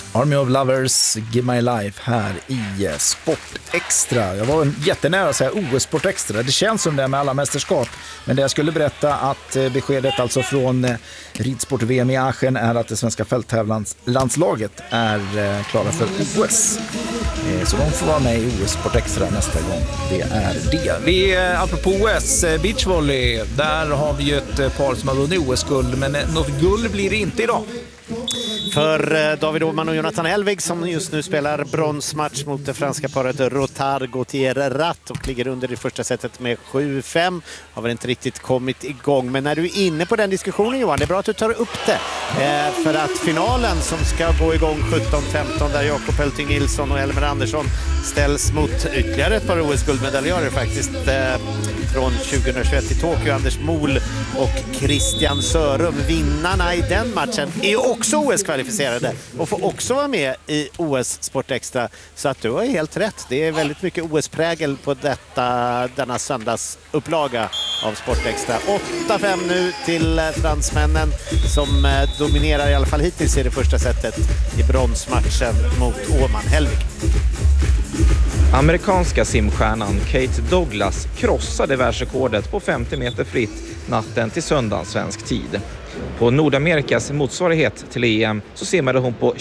Army of Lovers, Give My Life här i Sport Extra. Jag var jättenära att säga OS Sport Extra. Det känns som det med alla mästerskap. Men det jag skulle berätta att beskedet alltså från ridsport-VM i Aachen är att det svenska fälttävlanslandslaget är klara för OS. Så de får vara med i OS Sport Extra nästa gång. Det är det. Apropå OS, beachvolley, där har vi ju ett par som har vunnit OS-guld. Men något guld blir det inte idag. För David Åhman och Jonathan Elvig som just nu spelar bronsmatch mot det franska paret Rotard Gauthier-Ratt och ligger under i första setet med 7-5. Har väl inte riktigt kommit igång. Men när du är inne på den diskussionen, Johan, det är bra att du tar upp det. För att finalen som ska gå igång 17-15 där Jakob Helting Nilsson och Elmer Andersson ställs mot ytterligare ett par OS-guldmedaljörer faktiskt från 2021 i Tokyo. Anders Mol och Christian Sörum. Vinnarna i den matchen är också OS-kvalificerade och får också vara med i OS Sport Extra. Så att du har helt rätt. Det är väldigt mycket OS-prägel på denna söndagsupplaga av Sport Extra. 8-5 nu till fransmännen som dominerar i alla fall hittills i det första setet i bronsmatchen mot Åhman Helvig. Amerikanska simstjärnan Kate Douglas krossade världsrekordet på 50 meter fritt natten till söndag svensk tid. På Nordamerikas motsvarighet till EM så simmade hon på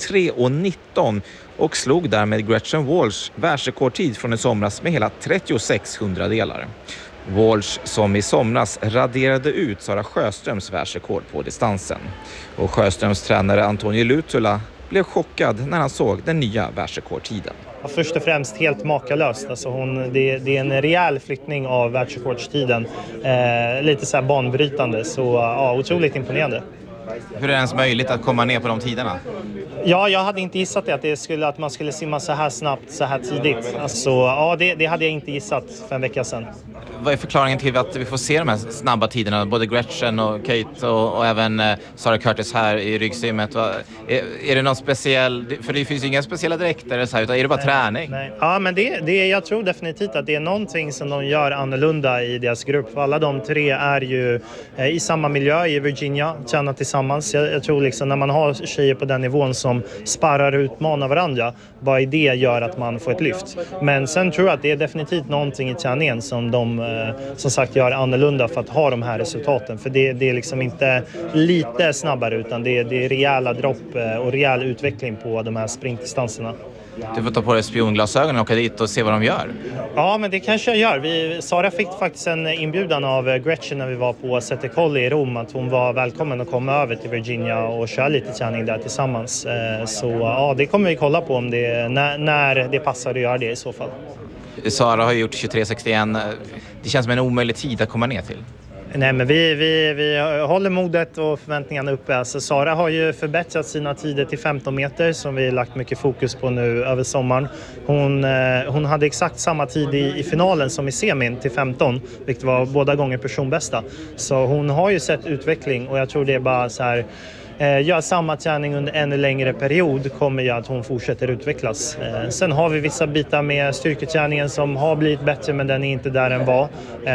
23,19 och slog därmed Gretchen Walsh världsrekordtid från i somras med hela 36 hundradelar. Walsh som i somras raderade ut Sara Sjöströms världsrekord på distansen. Och Sjöströms tränare Antonio Lutula blev chockad när han såg den nya världsrekordtiden. Först och främst helt makalöst. Alltså det är en rejäl flyttning av världsrekordstiden. Lite så här banbrytande. Så ja, otroligt imponerande. Hur är det ens möjligt att komma ner på de tiderna? Ja, jag hade inte gissat att man skulle simma så här snabbt, så här tidigt. Alltså, ja, det hade jag inte gissat för en vecka sedan. Vad är förklaringen till att vi får se de här snabba tiderna? Både Gretchen och Kate och även Sarah Curtis här i ryggsimmet. Är det någon speciell... För det finns ju inga speciella dräkter så här, utan är det bara träning? Nej. Ja, men jag tror definitivt att det är någonting som de gör annorlunda i deras grupp. För alla de tre är ju i samma miljö i Virginia, tränar tillsammans. Jag tror liksom när man har tjejer på den nivån som sparrar och utmanar varandra, bara det gör att man får ett lyft. Men sen tror jag att det är definitivt någonting i träningen som de som sagt gör annorlunda för att ha de här resultaten. För det är liksom inte lite snabbare utan det är rejäla dropp och rejäl utveckling på de här sprintdistanserna. Du får ta på dig spionglasögonen och åka dit och se vad de gör. Ja, men det kanske jag gör. Sara fick faktiskt en inbjudan av Gretchen när vi var på Sette Colli i Rom att hon var välkommen att komma över till Virginia och köra lite träning där tillsammans. Så ja, det kommer vi kolla på om när det passar att göra det i så fall. Sara har gjort 23,61. Det känns som en omöjlig tid att komma ner till. Nej, men vi håller modet och förväntningarna uppe. Alltså, Sara har ju förbättrat sina tider till 15 meter som vi lagt mycket fokus på nu över sommaren. Hon hade exakt samma tid i finalen som i semin till 15, vilket var båda gånger personbästa. Så hon har ju sett utveckling och jag tror det är bara så här... Gör samma träning under en längre period kommer ju att hon fortsätter utvecklas. Sen har vi vissa bitar med styrketräningen som har blivit bättre men den är inte där den var.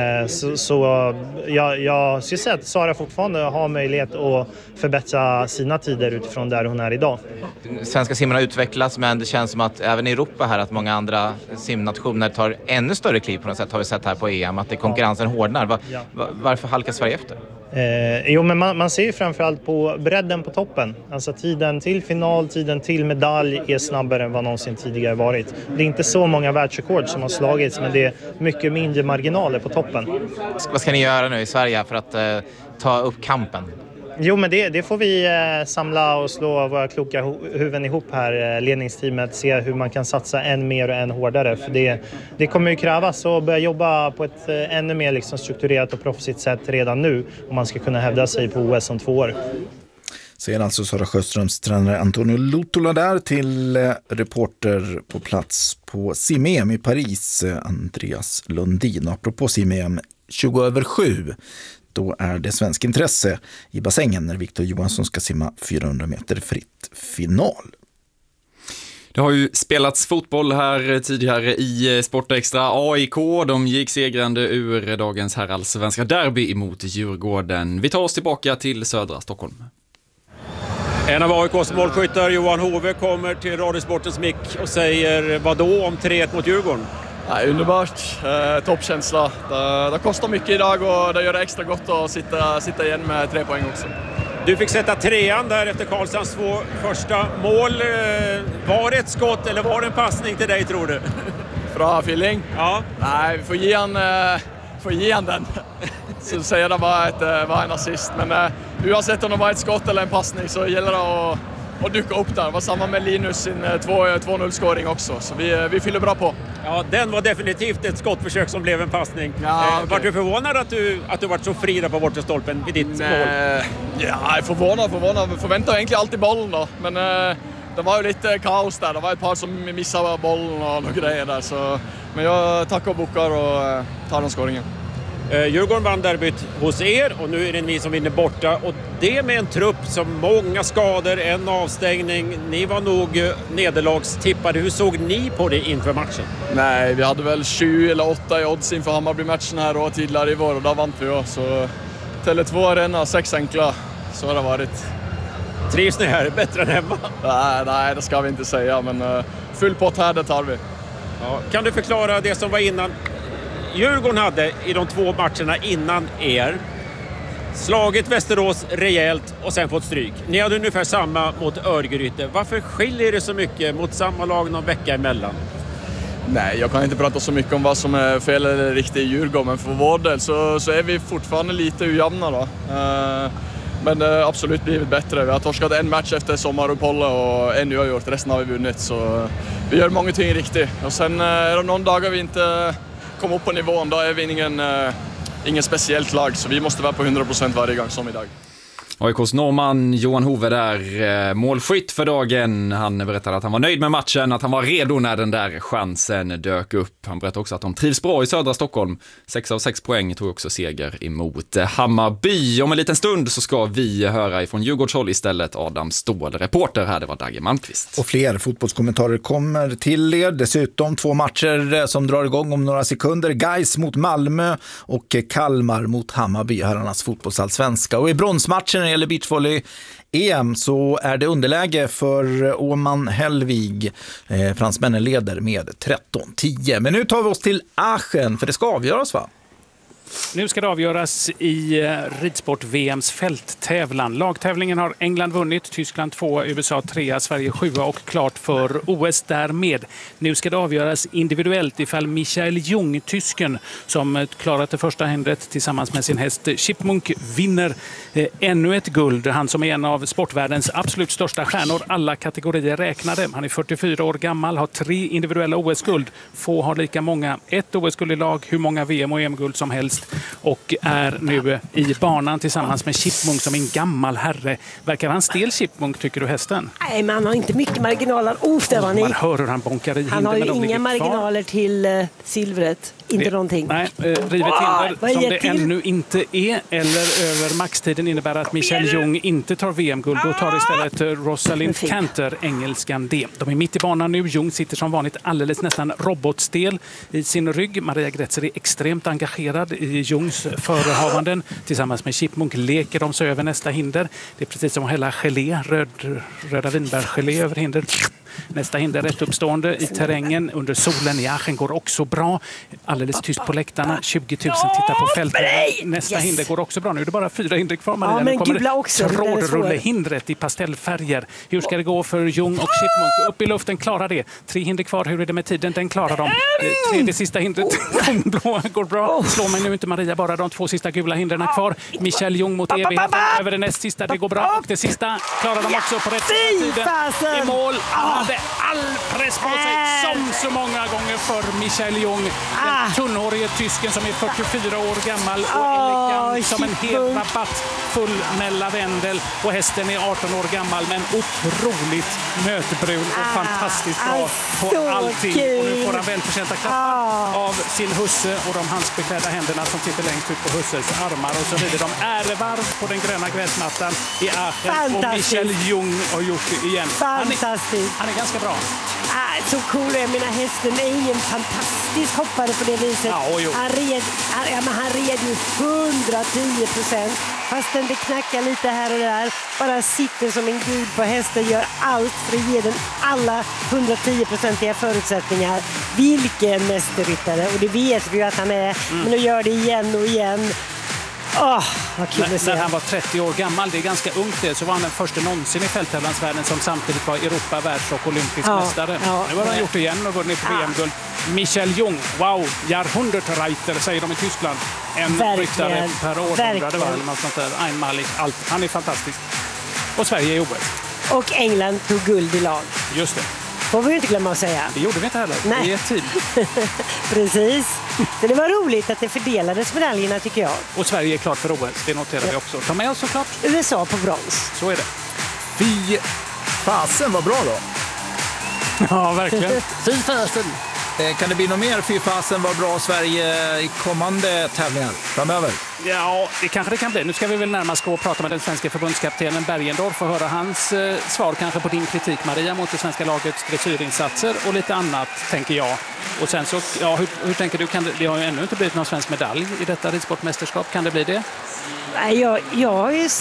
Så jag skulle säga att Sara fortfarande har möjlighet att förbättra sina tider utifrån där hon är idag. Svenska simmarna utvecklas men det känns som att även i Europa här att många andra simnationer tar ännu större kliv på något sätt har vi sett här på EM att konkurrensen hårdnar. Varför halkar Sverige efter? Jo, men man ser ju framförallt på bredden på toppen. Alltså tiden till final, tiden till medalj är snabbare än vad någonsin tidigare varit. Det är inte så många världsrekord som har slagits men det är mycket mindre marginaler på toppen. Vad ska ni göra nu i Sverige för att ta upp kampen? Jo, men det får vi samla och slå våra kloka huvuden ihop här, ledningsteamet, se hur man kan satsa än mer och än hårdare. För det kommer ju krävas att börja jobba på ett ännu mer liksom strukturerat och proffsigt sätt redan nu om man ska kunna hävda sig på OS om 2 år. Säger alltså Sara Sjöströms tränare Antonio Lutula där till reporter på plats på sim-EM i Paris, Andreas Lundin. Och apropå sim-EM 20/7, då är det svensk intresse i bassängen när Victor Johansson ska simma 400 meter fritt final. Det har ju spelats fotboll här tidigare i Sport Extra. AIK, de gick segrande ur dagens herrallsvenska derby emot Djurgården. Vi tar oss tillbaka till södra Stockholm. En av AIKs målskyttar, Johan Hove, kommer till Radiosportens mick och säger vad då om 3-1 mot Djurgården? Nej, underbart. Toppkänsla. Det kostar mycket idag och det gör det extra gott att sitta igen med 3 poäng också. Du fick sätta 3:an där efter Karlshamns 2 första mål. Var det ett skott eller var det en passning till dig, tror du? Bra Filling. Ja. Nej, vi får ge han den. Så säger det var en assist. Men oavsett om det var ett skott eller en passning så gäller det att dyka upp där. Det var samma med Linus sin 2-0-scoring också. Så vi fyller bra på. Ja, den var definitivt ett skottförsök som blev en passning. Ja, okay. Var du förvånad att du varit så fri där på bortre stolpen vid ditt mål? Ja, jag är förvånad. Vi förväntar egentligen alltid bollen då. Men det var ju lite kaos där. Det var ett par som missade bollen och några grejer där. Så, men jag tackar och bockar och tar den scoringen. Djurgården vann derbyt hos er och nu är det ni som vinner borta. Och det med en trupp som många skador, en avstängning. Ni var nog nederlagstippade. Hur såg ni på det inför matchen? Nej, vi hade väl 7 eller 8 i odds inför Hammarby-matchen här och tidigare i vår och då vann vi ju. Så Tele2 Arena, 6 enkla. Så har det varit. Trivs ni här bättre än hemma? Nej, det ska vi inte säga, men full pott här, det tar vi. Ja, kan du förklara det som var innan? Djurgården hade i de 2 matcherna innan er slagit Västerås rejält och sen fått stryk. Ni hade ungefär samma mot Örgryte. Varför skiljer det så mycket mot samma lag någon vecka emellan? Nej, jag kan inte prata så mycket om vad som är fel eller riktigt i Djurgården, men för vår del så är vi fortfarande lite ujämna då. Men det har absolut blivit bättre. Vi har torskat en match efter sommaruppehållet och ännu har gjort. Resten har vi vunnit, så vi gör många ting riktigt. Och sen är det någon dagar vi inte kommer upp på nivån, då är vi ingen speciellt lag, så vi måste vara på 100% varje gång som idag. AIKs norrman Johan Hove där, målskytt för dagen. Han berättade att han var nöjd med matchen, att han var redo när den där chansen dök upp. Han berättade också att de trivs bra i södra Stockholm. 6 av 6 poäng, tog också seger emot Hammarby. Om en liten stund så ska vi höra ifrån Djurgårdshåll istället Adam Ståhl, reporter här. Det var Dagge Malmqvist. Och fler fotbollskommentarer kommer till er. Dessutom 2 matcher som drar igång om några sekunder. Gais mot Malmö och Kalmar mot Hammarby, herrarnas fotbollsallsvenska. Och i bronsmatchen eller beachvolley EM så är det underläge för Åman Hellvig. Fransmännen leder med 13-10. Men nu tar vi oss till Aachen, för det ska avgöras, va? Nu ska det avgöras i ridsport-VMs fälttävlan. Lagtävlingen har England vunnit, Tyskland 2, USA 3, Sverige 7 och klart för OS därmed. Nu ska det avgöras individuellt ifall Michael Jung, tysken, som klarat det första hindret tillsammans med sin häst Chipmunk, vinner ännu ett guld. Han som är en av sportvärldens absolut största stjärnor, alla kategorier räknade. Han är 44 år gammal, har 3 individuella OS-guld. Få har lika många. 1 OS-guld i lag, hur många VM- och EM-guld som helst. Och är nu i banan tillsammans med Chipmunk som en gammal herre. Verkar han stel, Chipmunk, tycker du, hästen? Nej, men han har inte mycket marginaler. Man hör hur han bonkar i. Han har ju inga marginaler till silvret. Inte någonting. Nej, rivet hinder som det ännu inte är eller över maxtiden innebär att Michael Jung inte tar VM-guld. Då tar istället Rosalind Kanter, engelskan, det. De är mitt i banan nu. Jung sitter som vanligt alldeles nästan robotstel i sin rygg. Maria Gretzer är extremt engagerad i Jungs förehavanden. Tillsammans med Chipmunk leker de sig över nästa hinder. Det är precis som att hälla gelé, röda vinbärsgelé över hinder. Nästa hinder rätt uppstående i terrängen under solen i Aachen går också bra. Alldeles tyst på läktarna. 20 000 tittar på fältet. Nästa hinder går också bra. Nu är det bara 4 hinder kvar. Ja, men gula också. Trådrullehindret i pastellfärger. Hur ska det gå för Jung och Chipmunk? Upp i luften, klarar det. 3 hinder kvar. Hur är det med tiden? Den klarar de. Det sista hindret går bra. Slå mig nu inte, Maria. Bara de 2 sista gula hindren kvar. Michael Jung mot evigheten. Över det näst sista. Det går bra. Och det sista klarar de också på rätt tiden. I mål. Hade all press på sig som så många gånger för Michael Jung. Den tunnhårige tysken som är 44 år gammal och elegant som en hel rabatt full med lavendel. Och hästen är 18 år gammal men otroligt mötbrun och fantastiskt bra på allting. Och nu får han välförtjänta klappar av sin husse och de handskbeklädda händerna som sitter längst ut på husses armar. Och så rider de ärevarv på den gröna gräsmattan i Aachen. Och Michael Jung har gjort det igen. Fantastiskt. Han är ganska bra. Så cool. Jag menar, hästen är ingen fantastisk hoppare på det viset. Han red ju 110%. fastän det knackar lite här och där, bara sitter som en gud på hästen, gör allt för att ge den alla 110-procentiga förutsättningar. Vilken mästerryttare, och det vet vi ju att han är, men nu gör det igen och igen. Vad kul att se. När han var 30 år gammal, det är ganska ungt det, så var han den första någonsin i fälttävlansvärlden som samtidigt var Europa, världs- och olympisk mästare. Nu har han gjort det igen och vunnit VM-guld. Michael Jung, wow, Jahrhundertreiter säger de i Tyskland. En ryttare per århundrade var eller något sånt där. Einmalig, allt. Han är fantastisk. Och Sverige är OS. Och England tog guld i lag. Just det. Får vi ju inte glömma att säga. Det gjorde vi inte heller. Nej. Det är tid. Precis. Så det var roligt att det fördelades medaljerna, tycker jag. Och Sverige är klart för OS, det noterar vi också. Ta med oss såklart. USA på brons. Så är det. Fy fasen var bra då. Ja, verkligen. Fy fasen. Kan det bli något mer fy fasen var bra Sverige i kommande tävlingar framöver? Ja, det kanske det kan bli. Nu ska vi väl närmast gå och prata med den svenska förbundskaptenen Bergendorf och höra hans svar kanske på din kritik, Maria, mot det svenska lagets dressyrinsatser och lite annat, tänker jag. Och sen så, ja, hur tänker du? Det har ju ännu inte blivit någon svensk medalj i detta ridsportmästerskap. Kan det bli det? Jag har ju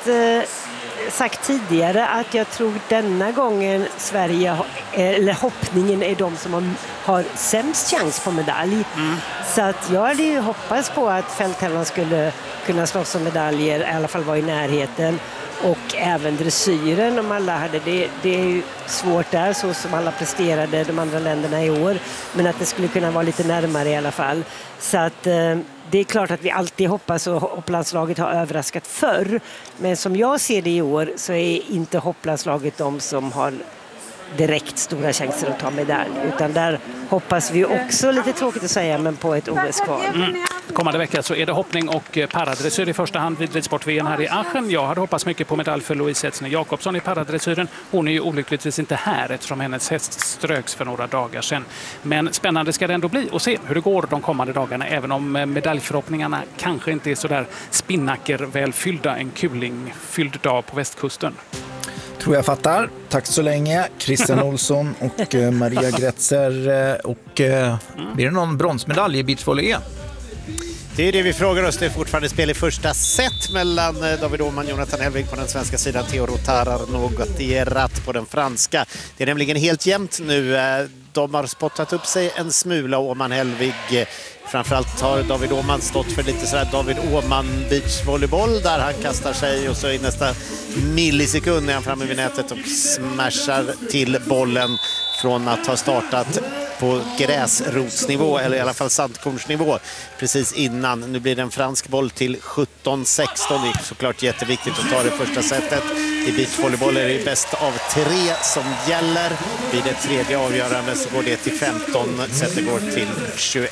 sagt tidigare att jag tror denna gången Sverige, eller hoppningen, är de som har sämst chans på medalj. Så att jag hade ju hoppats på att fälttävlan skulle kunna slåss om medaljer, i alla fall vara i närheten. Och även dressyren, om alla hade det. Det är ju svårt där, så som alla presterade de andra länderna i år. Men att det skulle kunna vara lite närmare i alla fall. Så att det är klart att vi alltid hoppas, och hopplandslaget har överraskat förr. Men som jag ser det i år så är inte hopplandslaget de som har direkt stora chanser att ta medalj. Utan där hoppas vi också, lite tråkigt att säga, men på ett OS-kval. Kommande vecka så är det hoppning och paradressyr i första hand vid ridsport-VM här i Aachen. Jag hade hoppats mycket på medalj för Louise Etzner Jakobsson i paradressyren. Hon är ju olyckligtvis inte här eftersom hennes häst ströks för några dagar sedan. Men spännande ska det ändå bli och se hur det går de kommande dagarna, även om medaljförhoppningarna kanske inte är så där spinnaker välfyllda en kulingfylld dag på västkusten. Tror jag fattar. Tack så länge. Christian Olsson och Maria Gretzer. Och blir det någon bronsmedalj i beachvolley? Det är det vi frågar oss. Det är fortfarande spel i första set mellan David Åhman, Jonathan Helvig på den svenska sidan, Theo Rotarar, Nogatirat på den franska. Det är nämligen helt jämnt nu. De har spottat upp sig en smula, Åhman Helvig. Framförallt har David Åhman stått för lite sådär David Åhman beachvolleyboll där han kastar sig och så i nästa millisekund är han framme vid nätet och smashar till bollen från att ha startat på gräsrotsnivå, eller i alla fall sandkornsnivå precis innan. Nu blir det en fransk boll till 17-16. Det är såklart jätteviktigt att ta det första setet. I beachvolleyboll är det bäst av 3 som gäller. Vid det tredje avgörande så går det till 15. Setet går till 21.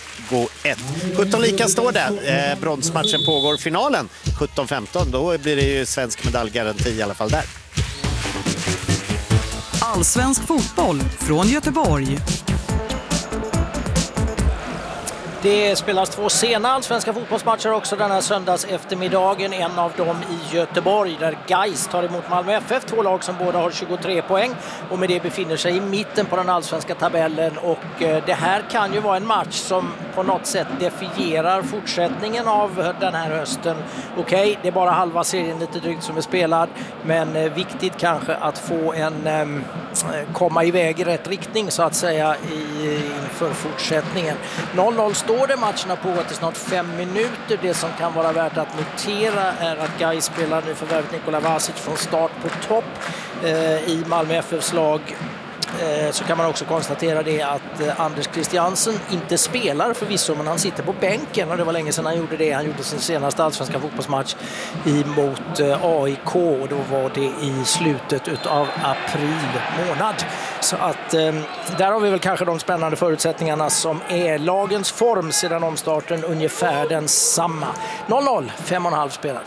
17 lika står det. Bronsmatchen pågår, finalen 17-15. Då blir det ju svensk medaljgaranti i alla fall där. Allsvensk fotboll från Göteborg. Det spelas 2 sena allsvenska fotbollsmatcher också denna söndags eftermiddagen. En av dem i Göteborg där Gais tar emot Malmö FF. 2 lag som båda har 23 poäng och med det befinner sig i mitten på den allsvenska tabellen. Och det här kan ju vara en match som på något sätt defierar fortsättningen av den här hösten. Okej, det är bara halva serien lite drygt som är spelad, men viktigt kanske att få en komma iväg i rätt riktning så att säga inför fortsättningen. 0-0 står det, matcherna pågår till snart 5 minuter. Det som kan vara värt att notera är att Gais spelar nu förvärvet Nikola Vasic från start på topp i Malmö FFs lag. Så kan man också konstatera det att Anders Christiansen inte spelar förvisso, men han sitter på bänken och det var länge sedan han gjorde det. Han gjorde sin senaste allsvenska fotbollsmatch emot AIK och då var det i slutet av april månad. Så att där har vi väl kanske de spännande förutsättningarna som är lagens form sedan omstarten ungefär densamma. 0-0, 5,5 spelare.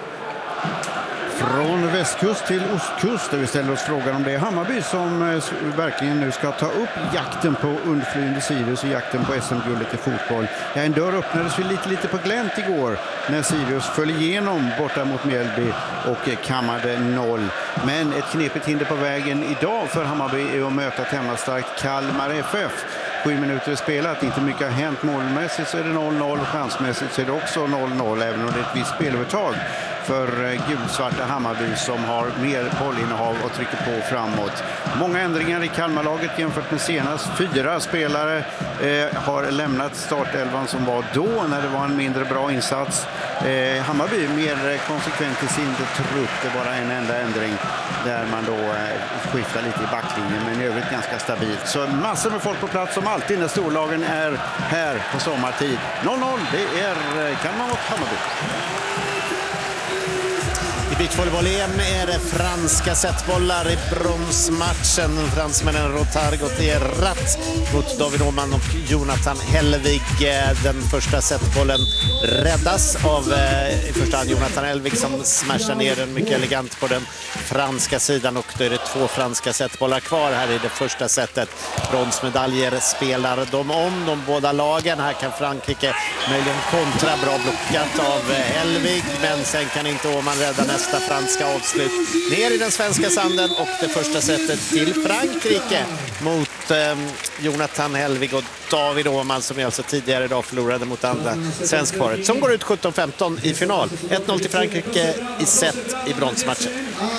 Från västkust till ostkust där vi ställer oss frågan om det är Hammarby som verkligen nu ska ta upp jakten på undflyende Sirius och jakten på SM-guldet i fotboll. Ja, en dörr öppnades vi lite på glänt igår när Sirius föll igenom borta mot Mjällby och kammade 0. Men ett knepigt hinder på vägen idag för Hammarby är att möta ett hemmastarkt Kalmar FF. 7 minuter spelat, inte mycket har hänt. Målmässigt så är det 0-0 och chansmässigt så är det också 0-0 även om det är ett visst spelövertag. för gulsvarta Hammarby som har mer bollinnehav och trycker på framåt. Många ändringar i Kalmarlaget jämfört med senast. 4 spelare har lämnat startelvan som var då när det var en mindre bra insats. Hammarby mer konsekvent i sin trupp. Det är bara en enda ändring där man då skiftar lite i backlinjen, men i övrigt ganska stabilt. Så massor med folk på plats som alltid när storlagen är här på sommartid. 0-0, det är Kalmar mot Hammarby. I beachvolleyboll-EM är det franska setbollar i bronsmatchen. Fransmännen Rotard Gauthier-Ratt mot David Åhman och Jonathan Hellvig. Den första setbollen räddas av i första hand Jonathan Hellvig som smashar ner den mycket elegant på den franska sidan, och då är det 2 franska setbollar kvar här i det första setet. Bronsmedaljer spelar de om, de båda lagen. Här kan Frankrike möjligen kontra, bra blockat av Hellvig, men sen kan inte Åhman rädda nästa franska avslut. Ner i den svenska sanden, och det första setet till Frankrike mot Jonathan Hellvig och David Åhman, som alltså tidigare idag förlorade mot andra svenskparet, som går ut 17-15 i final. 1-0 till Frankrike i set i bronsmatchen.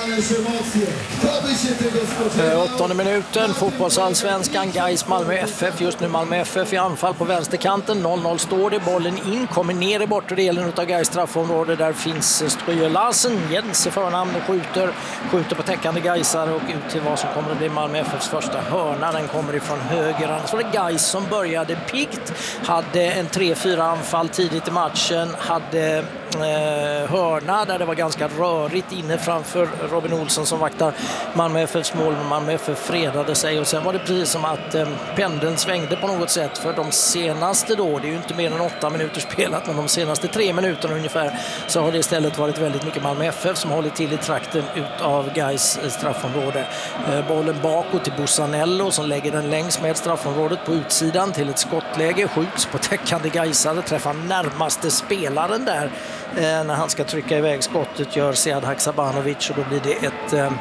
8:e minuten, fotbollsallsvenskan, Gais Malmö FF. Just nu Malmö FF i anfall på vänsterkanten. 0-0 står det, bollen in, kommer ner i bortre delen av Gais straffområde. Där finns Stryje Larsen, Jens i förnamn, och skjuter på täckande Gaisare och ut till vad som kommer att bli Malmö FFs första hörna. Den kommer ifrån höger. Annars var det Gais som började piggt, hade en 3-4 anfall tidigt i matchen, hade hörna där det var ganska rörigt inne framför Robin Olsson som vaktar Malmö FFs mål, men Malmö FF fredade sig, och sen var det precis som att pendeln svängde på något sätt, för de senaste då, det är ju inte mer än 8 minuter spelat, men de senaste 3 minuterna ungefär så har det istället varit väldigt mycket Malmö FF som håller till i trakten ut av Gais straffområde. Bollen bakåt till Bussanello som lägger den längs med straffområdet på utsidan till ett skottläge, skjuts på täckande Gaisare, träffar närmaste spelaren där. När han ska trycka iväg skottet gör Sead Haksabanovic, och då blir det ett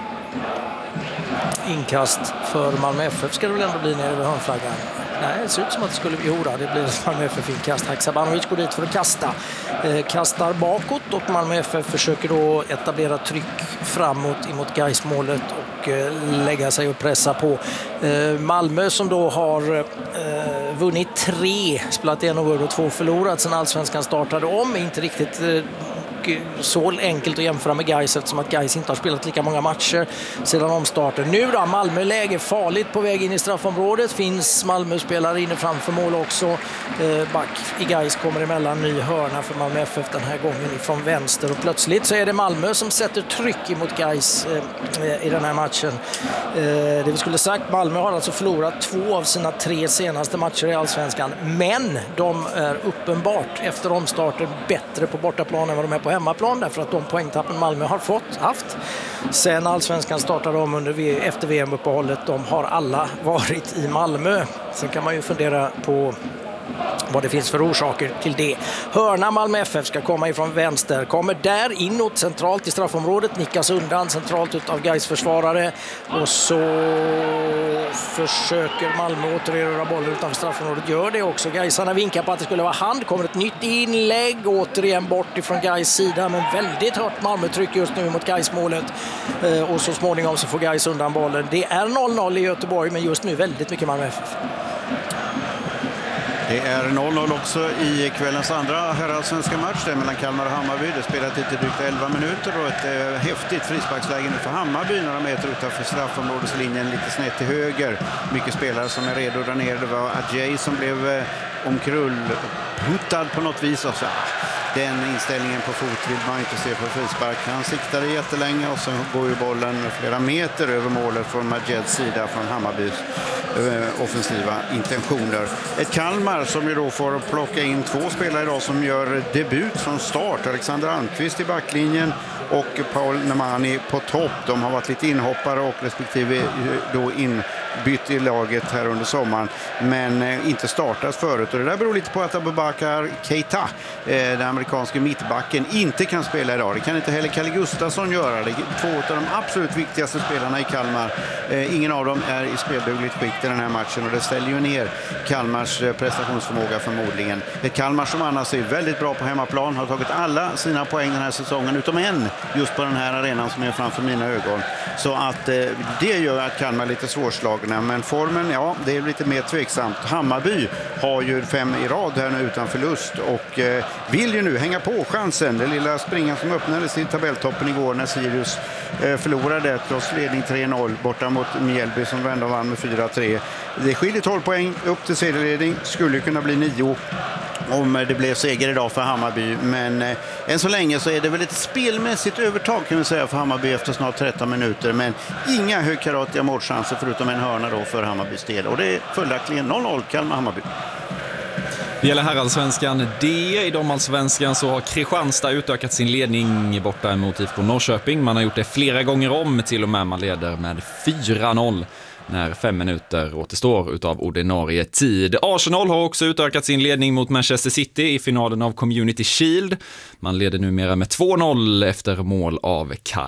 inkast för Malmö FF. Ska det väl ändå bli nere vid hörnflaggan? Nej, det ser ut som att det skulle bli hora. Det blir ett Malmö FF-inkast. Haksabanovic går dit för att kasta. Kastar bakåt, och Malmö FF försöker då etablera tryck framåt emot Gais-målet och lägga sig och pressa på. Malmö som då har vunnit 3, spelat 1 och 2 förlorat sedan allsvenskan startade om. Inte riktigt så enkelt att jämföra med Gais, eftersom att Gais inte har spelat lika många matcher sedan omstarten. Nu då, Malmö läge farligt på väg in i straffområdet. Finns Malmö-spelare inne framför mål också. Back i Gais kommer emellan, ny hörna för Malmö FF den här gången från vänster, och plötsligt så är det Malmö som sätter tryck emot Gais i den här matchen. Det vi skulle sagt, Malmö har alltså förlorat 2 av sina 3 senaste matcher i allsvenskan, men de är uppenbart efter omstarten bättre på bortaplan än vad de är på hemmaplan, därför att de poängtappen Malmö har haft sen allsvenskan startade om efter VM-uppehållet, de har alla varit i Malmö. Sen kan man ju fundera på vad det finns för orsaker till det. Hörna Malmö FF ska komma ifrån vänster. Kommer där inåt centralt i straffområdet. Nickas undan centralt ut av Gais försvarare. Och så försöker Malmö återerövra bollen utanför straffområdet. Gör det också. Gaisarna vinkar på att det skulle vara hand. Kommer ett nytt inlägg. Återigen bort ifrån Gais sida. Men väldigt hårt Malmö-tryck just nu mot Gais-målet. Och så småningom så får Gais undan bollen. Det är 0-0 i Göteborg, men just nu väldigt mycket Malmö FF. Det är 0-0 också i kvällens andra herrallsvenska match mellan Kalmar och Hammarby. Det spelat lite drygt 11 minuter och ett häftigt frisparksläge nu för Hammarby när de är utanför straffområdeslinjen lite snett till höger. Mycket spelare som är redo där nere. Det var Adjei som blev omkullputtad på något vis. Och så. Den inställningen på fot vill man inte se på frispark. Han siktade jättelänge och så går ju bollen flera meter över målet från Majeds sida från Hammarbys offensiva intentioner. Ett Kalmar som ju då får plocka in 2 spelare idag som gör debut från start. Alexander Almqvist i backlinjen och Paul Nemani på topp. De har varit lite inhoppare och respektive då bytt i laget här under sommaren, men inte startat förut. Och det där beror lite på att Abubakar Keita, den amerikanske mittbacken, inte kan spela idag. Det kan inte heller Kalle Gustafsson göra. Det är två av de absolut viktigaste spelarna i Kalmar. Ingen av dem är i speldugligt skick i den här matchen, och det ställer ju ner Kalmars prestationsförmåga förmodligen. Ett Kalmar som annars är väldigt bra på hemmaplan, har tagit alla sina poäng den här säsongen utom en just på den här arenan som är framför mina ögon. Så att det gör att Kalmar är lite svårslagna, men formen, ja, det är lite mer tveksamt. Hammarby har ju 5 i rad här nu utan förlust och vill ju nu hänga på chansen. Det lilla springan som öppnades i tabelltoppen igår när Sirius förlorade trots ledning 3-0 borta mot Mjällby som vände och vann med 4-3. Det skiljer 12 poäng upp till serieledning, skulle kunna bli 9 om det blev seger idag för Hammarby, men än så länge så är det väl ett spelmässigt övertag kan vi säga för Hammarby efter snart 13 minuter, men inga högkaratiga målchanser förutom en hörna då för Hammarbys del, och det är följaktligen 0-0 Kalmar-Hammarby. Det gäller herrallsvenskan D. I damallsvenskan så har Kristianstad utökat sin ledning borta mot IFK Norrköping. Man har gjort det flera gånger om, till och med man leder med 4-0 när 5 minuter återstår utav ordinarie tid. Arsenal har också utökat sin ledning mot Manchester City i finalen av Community Shield. Man leder numera med 2-0 efter mål av Kai